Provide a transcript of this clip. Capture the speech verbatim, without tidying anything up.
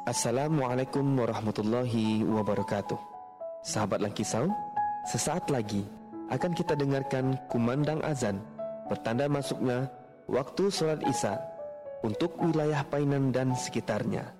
Assalamualaikum warahmatullahi wabarakatuh. Sahabat Langkisau, sesaat lagi akan kita dengarkan kumandang azan bertanda masuknya waktu sholat Isya untuk wilayah Painan dan sekitarnya.